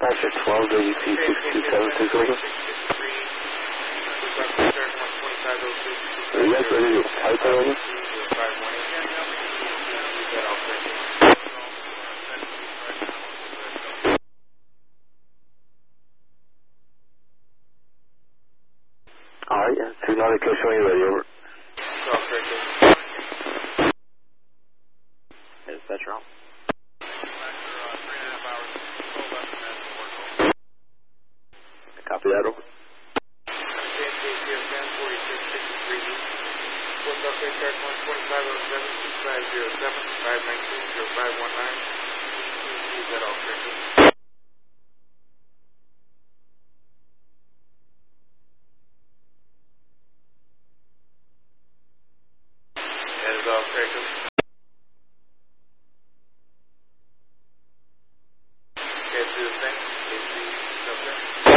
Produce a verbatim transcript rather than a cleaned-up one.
Dispatcher twelve W P six two seven six over. Are you guys ready to type over? Alright, yeah. Two Nautical showing you ready, over. Is that wrong? Copy that, over. That is all correct. Okay, do the thing.